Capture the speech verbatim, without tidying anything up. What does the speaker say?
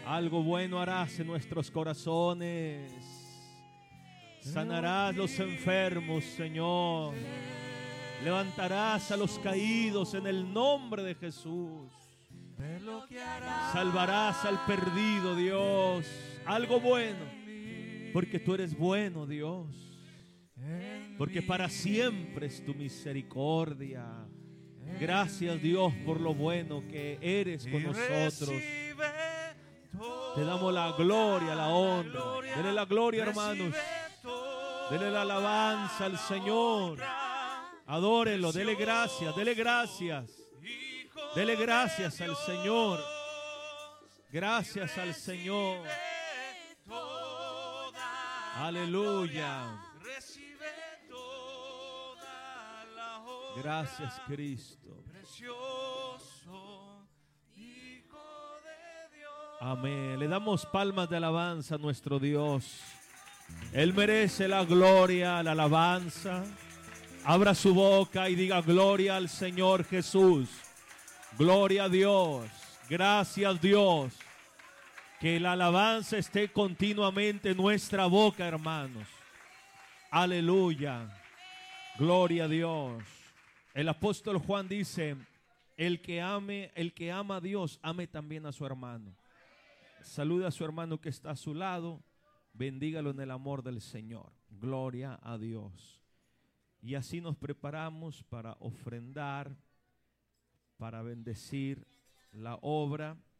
Algo bueno harás en nuestros corazones. Sanarás los enfermos, Señor. Levantarás a los caídos en el nombre de Jesús. Salvarás al perdido, Dios. Algo bueno, porque tú eres bueno, Dios. Porque para siempre es tu misericordia. Gracias, Dios, por lo bueno que eres con nosotros. Te damos la gloria, la honra. Dele la gloria, hermanos. Dele la alabanza al Señor. Adórenlo, dele gracias, dele gracias. Dele gracias al Señor. Gracias al Señor. Aleluya. Gracias, Cristo. Amén. Le damos palmas de alabanza a nuestro Dios. Él merece la gloria, la alabanza. Abra su boca y diga gloria al Señor Jesús. Gloria a Dios. Gracias, Dios. Que la alabanza esté continuamente en nuestra boca, hermanos. Aleluya. Gloria a Dios. El apóstol Juan dice, el que ame, el que ama a Dios, ame también a su hermano. Saluda a su hermano que está a su lado. Bendígalo en el amor del Señor. Gloria a Dios. Y así nos preparamos para ofrendar, para bendecir la obra